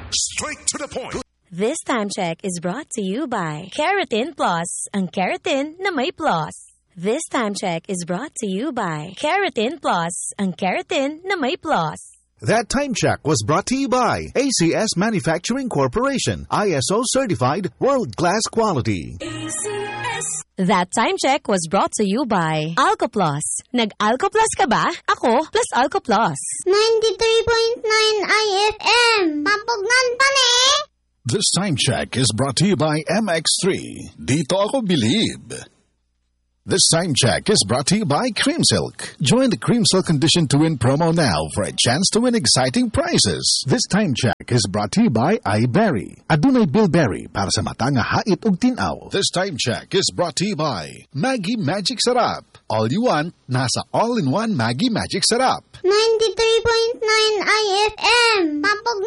Straight to the point. This time check is brought to you by Keratin Plus, ang keratin na may plus. This time check is brought to you by Keratin Plus, ang keratin na may plus. That time check was brought to you by ACS Manufacturing Corporation, ISO certified, world-class quality. ACS. That time check was brought to you by Alco Plus. Nag-Alco Plus ka ba? Ako plus Alco Plus. 93.9 IFM. Mapugnan pa ni. This time check is brought to you by MX3. Dito ako bilib. This time check is brought to you by Cream Silk. Join the Cream Silk Condition to Win promo now for a chance to win exciting prizes. This time check is brought to you by iBerry. Adunay Bilberry para sa mata nga hait ug tinaw. This time check is brought to you by Maggie Magic Sarap. All you want, nasa all-in-one Maggie Magic Sarap. 93.9 IFM. Mapugnan